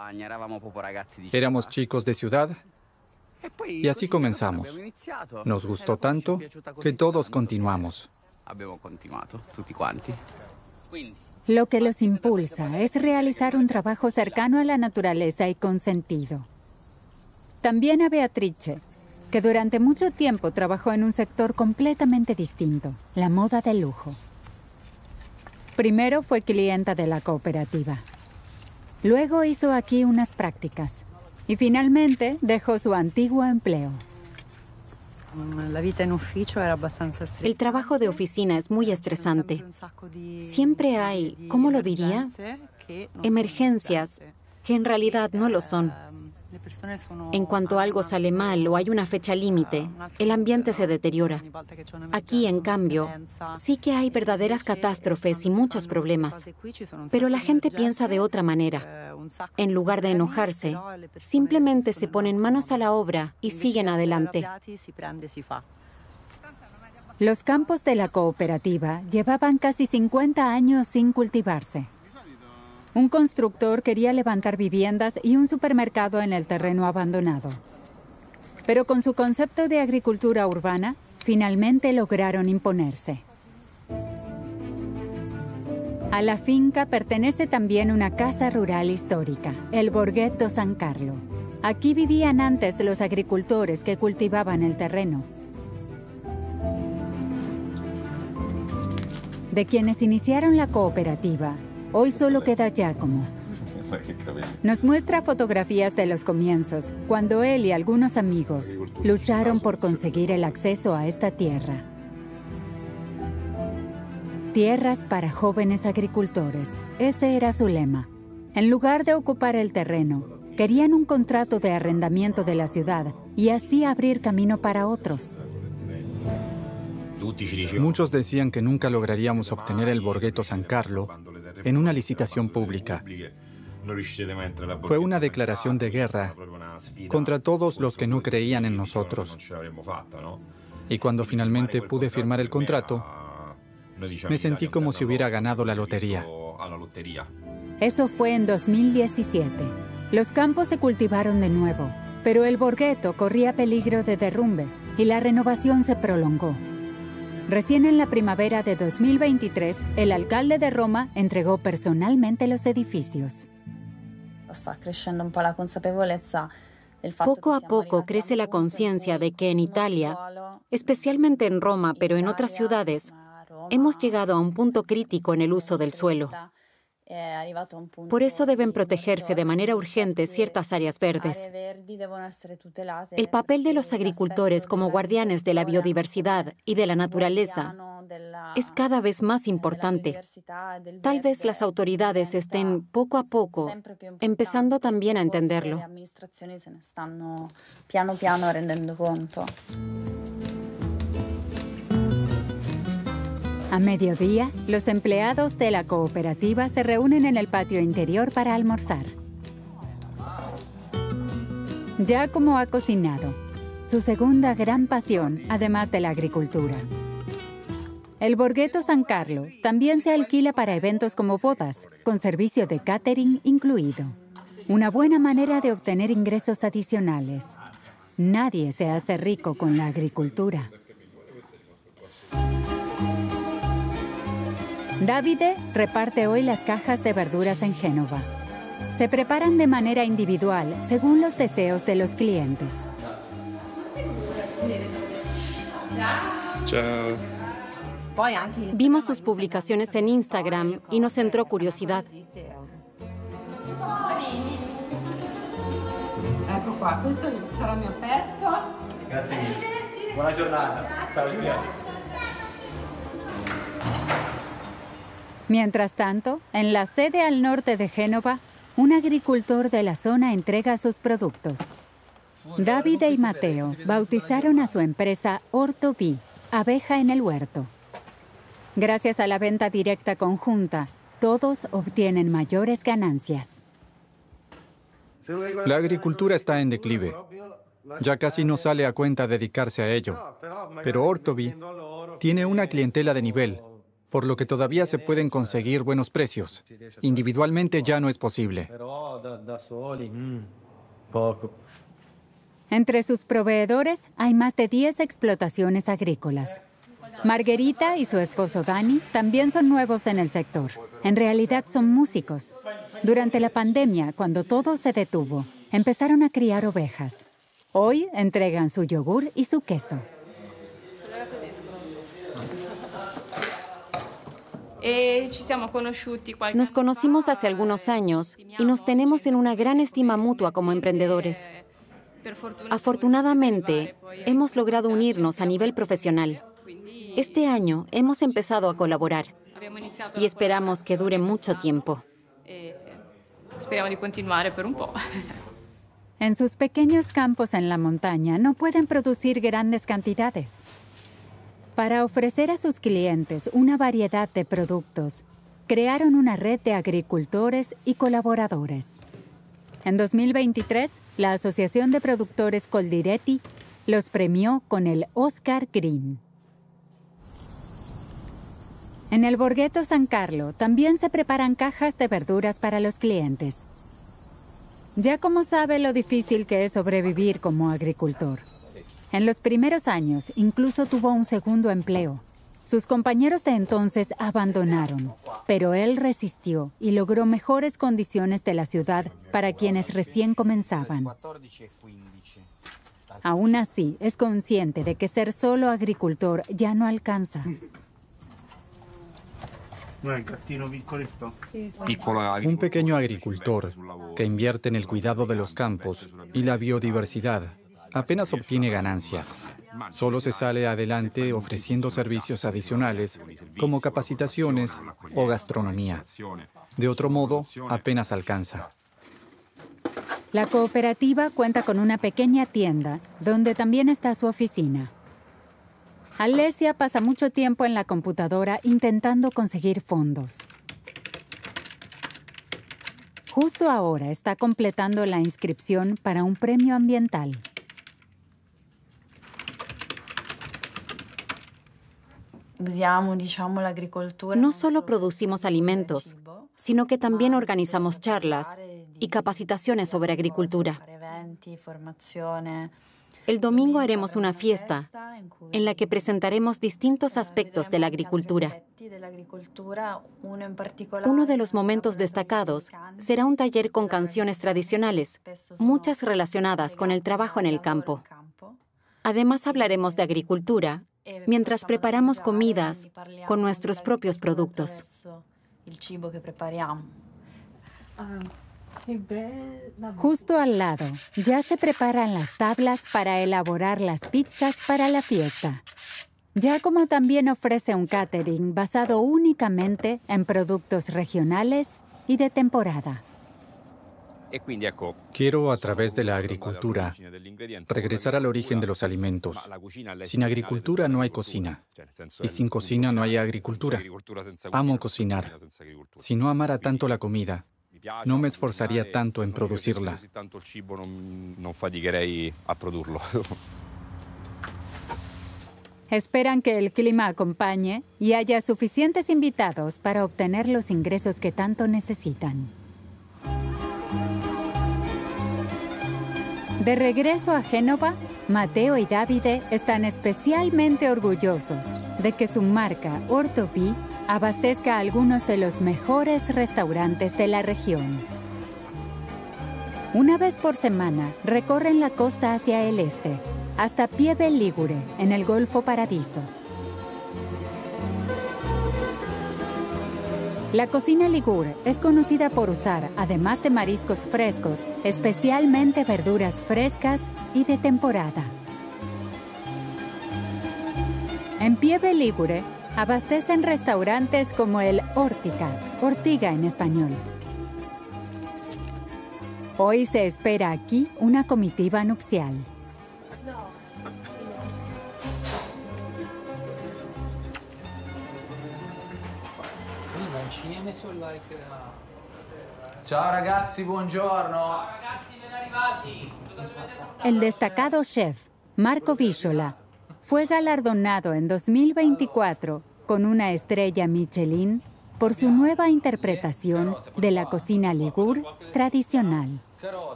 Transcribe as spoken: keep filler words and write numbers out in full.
Éramos chicos de ciudad y así comenzamos. Nos gustó tanto que todos continuamos. Lo que los impulsa es realizar un trabajo cercano a la naturaleza y con sentido. También a Beatrice, que durante mucho tiempo trabajó en un sector completamente distinto, la moda de lujo. Primero fue clienta de la cooperativa. Luego hizo aquí unas prácticas. Y finalmente dejó su antiguo empleo. El trabajo de oficina es muy estresante. Siempre hay, ¿cómo lo diría? Emergencias, que en realidad no lo son. En cuanto algo sale mal o hay una fecha límite, el ambiente se deteriora. Aquí, en cambio, sí que hay verdaderas catástrofes y muchos problemas. Pero la gente piensa de otra manera. En lugar de enojarse, simplemente se ponen manos a la obra y siguen adelante. Los campos de la cooperativa llevaban casi cincuenta años sin cultivarse. Un constructor quería levantar viviendas y un supermercado en el terreno abandonado. Pero con su concepto de agricultura urbana, finalmente lograron imponerse. A la finca pertenece también una casa rural histórica, el Borghetto San Carlo. Aquí vivían antes los agricultores que cultivaban el terreno. De quienes iniciaron la cooperativa, hoy solo queda Giacomo. Nos muestra fotografías de los comienzos, cuando él y algunos amigos lucharon por conseguir el acceso a esta tierra. Tierras para jóvenes agricultores. Ese era su lema. En lugar de ocupar el terreno, querían un contrato de arrendamiento de la ciudad y así abrir camino para otros. Muchos decían que nunca lograríamos obtener el Borghetto San Carlo en una licitación pública. Fue una declaración de guerra contra todos los que no creían en nosotros. Y cuando finalmente pude firmar el contrato, me sentí como si hubiera ganado la lotería. Eso fue en dos mil diecisiete. Los campos se cultivaron de nuevo, pero el Borghetto corría peligro de derrumbe y la renovación se prolongó. Recién en la primavera de dos mil veintitrés, el alcalde de Roma entregó personalmente los edificios. Poco a poco crece la conciencia de que en Italia, especialmente en Roma, pero en otras ciudades, hemos llegado a un punto crítico en el uso del suelo. Por eso deben protegerse de manera urgente ciertas áreas verdes. El papel de los agricultores como guardianes de la biodiversidad y de la naturaleza es cada vez más importante. Tal vez las autoridades estén poco a poco empezando también a entenderlo. A mediodía, los empleados de la cooperativa se reúnen en el patio interior para almorzar. Giacomo ha cocinado, su segunda gran pasión, además de la agricultura. El Borghetto San Carlo también se alquila para eventos como bodas, con servicio de catering incluido. Una buena manera de obtener ingresos adicionales. Nadie se hace rico con la agricultura. Davide reparte hoy las cajas de verduras en Génova. Se preparan de manera individual según los deseos de los clientes. Chao. Vimos sus publicaciones en Instagram y nos entró curiosidad. Ecco qua, questo sarà il mio pesto. Grazie mille. Buona giornata. Ciao Giulia. Mientras tanto, en la sede al norte de Génova, un agricultor de la zona entrega sus productos. Davide y Matteo bautizaron a su empresa Orto Bee, abeja en el huerto. Gracias a la venta directa conjunta, todos obtienen mayores ganancias. La agricultura está en declive. Ya casi no sale a cuenta dedicarse a ello. Pero Orto Bee tiene una clientela de nivel por lo que todavía se pueden conseguir buenos precios. Individualmente ya no es posible. Entre sus proveedores hay más de diez explotaciones agrícolas. Margherita y su esposo Dani también son nuevos en el sector. En realidad son músicos. Durante la pandemia, cuando todo se detuvo, empezaron a criar ovejas. Hoy entregan su yogur y su queso. Nos conocimos hace algunos años y nos tenemos en una gran estima mutua como emprendedores. Afortunadamente, hemos logrado unirnos a nivel profesional. Este año hemos empezado a colaborar y esperamos que dure mucho tiempo. En sus pequeños campos en la montaña no pueden producir grandes cantidades. Para ofrecer a sus clientes una variedad de productos, crearon una red de agricultores y colaboradores. En dos mil veintitrés, la Asociación de Productores Coldiretti los premió con el Oscar Green. En el Borghetto San Carlo también se preparan cajas de verduras para los clientes. Giacomo sabe lo difícil que es sobrevivir como agricultor. En los primeros años incluso tuvo un segundo empleo. Sus compañeros de entonces abandonaron, pero él resistió y logró mejores condiciones de la ciudad para quienes recién comenzaban. Aún así, es consciente de que ser solo agricultor ya no alcanza. Un pequeño agricultor que invierte en el cuidado de los campos y la biodiversidad apenas obtiene ganancias. Solo se sale adelante ofreciendo servicios adicionales como capacitaciones o gastronomía. De otro modo, apenas alcanza. La cooperativa cuenta con una pequeña tienda donde también está su oficina. Alessia pasa mucho tiempo en la computadora intentando conseguir fondos. Justo ahora está completando la inscripción para un premio ambiental. No solo producimos alimentos, sino que también organizamos charlas y capacitaciones sobre agricultura. El domingo haremos una fiesta en la que presentaremos distintos aspectos de la agricultura. Uno de los momentos destacados será un taller con canciones tradicionales, muchas relacionadas con el trabajo en el campo. Además hablaremos de agricultura mientras preparamos comidas con nuestros propios productos. Justo al lado, ya se preparan las tablas para elaborar las pizzas para la fiesta. Giacomo también ofrece un catering basado únicamente en productos regionales y de temporada. Quiero, a través de la agricultura, regresar al origen de los alimentos. Sin agricultura no hay cocina, y sin cocina no hay agricultura. Amo cocinar. Si no amara tanto la comida, no me esforzaría tanto en producirla. Esperan que el clima acompañe y haya suficientes invitados para obtener los ingresos que tanto necesitan. De regreso a Génova, Matteo y Davide están especialmente orgullosos de que su marca Orto B abastezca a algunos de los mejores restaurantes de la región. Una vez por semana recorren la costa hacia el este, hasta Pieve Ligure, en el Golfo Paradiso. La cocina ligure es conocida por usar, además de mariscos frescos, especialmente verduras frescas y de temporada. En Pieve Ligure abastecen restaurantes como el Ortica, Ortiga en español. Hoy se espera aquí una comitiva nupcial. Ciao ragazzi, buongiorno. El destacado chef Marco Víssola fue galardonado en dos mil veinticuatro con una estrella Michelin por su nueva interpretación de la cocina ligur tradicional.